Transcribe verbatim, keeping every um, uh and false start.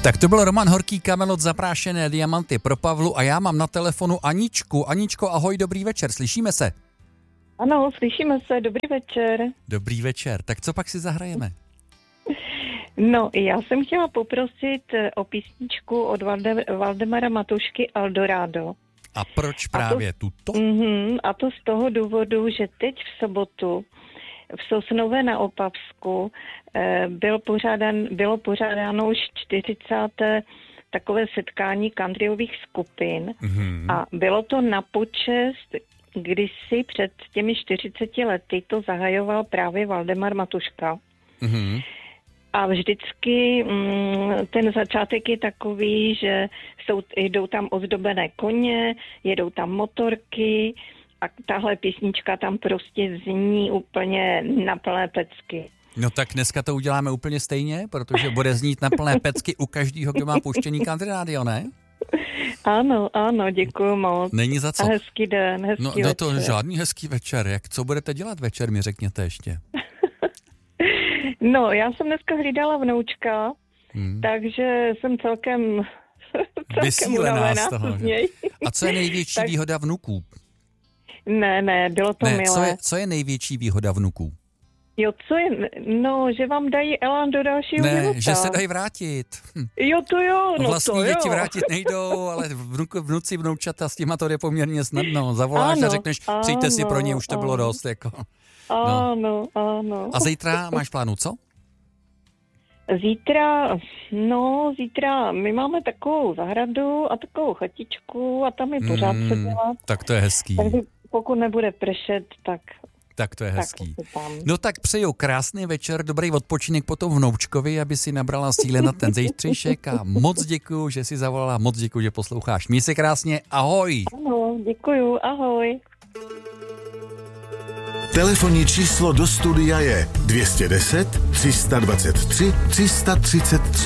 Tak to byl Roman Horký, Kamelot, Zaprášené diamanty pro Pavlu a já mám na telefonu Aničku. Aničko, ahoj, dobrý večer, slyšíme se? Ano, slyšíme se, dobrý večer. Dobrý večer, tak co pak si zahrajeme? No, já jsem chtěla poprosit o písničku od Valde, Valdemara Matušky Eldorado. A proč právě a to, tuto? Mm, a to z toho důvodu, že teď v sobotu v Sosnové na Opavsku eh, byl pořádan, bylo pořádáno už čtyřicáté takové setkání countryových skupin mm-hmm. a bylo to na počest, kdysi před těmi čtyřiceti lety to zahajoval právě Valdemar Matuška. Mm-hmm. A vždycky mm, ten začátek je takový, že jsou, jedou tam ozdobené koně, jedou tam motorky a tahle písnička tam prostě zní úplně na plné pecky. No tak dneska to uděláme úplně stejně, protože bude znít na plné pecky u každého, kdo má puštěný country rádio, ne? Ano, ano, děkuju moc. Není za co. A hezký den, hezký no, večer. No to žádný hezký večer. Jak, co budete dělat večer, mi řekněte ještě. No, já jsem dneska hlídala vnoučka, hmm. takže jsem celkem, celkem vysílená z toho. Že? A co je největší tak... výhoda vnuků? Ne, ne, bylo to ne, milé. Co je, co je největší výhoda vnuků? Jo, co je, no, že vám dají elán do dalšího ne, života. Ne, že se dají vrátit. Hm. Jo, to jo, no Vlastní to děti jo. vrátit nejdou, ale vnuk, vnuci, vnoučata, s těma to jde poměrně snadno. Zavoláš ano, a řekneš, přijďte si pro ně, už to ano. bylo dost. Jako. No. Ano, ano. A zítra máš plánu, co? Zítra, no, zítra my máme takovou zahradu a takovou chatičku a tam je pořád mm, co dělat. Tak to je hezký. Takže pokud nebude pršet, tak... Tak to je hezký. Tak no tak přeju krásný večer, dobrý odpočinek potom vnoučkovi, aby si nabrala síly na ten zítřejšek a moc děkuju, že jsi zavolala, moc děkuju, že posloucháš. Měj se krásně, ahoj. Ano, děkuju, ahoj. Telefonní číslo do studia je dvě stě deset, tři sta dvacet tři, tři sta třicet tři.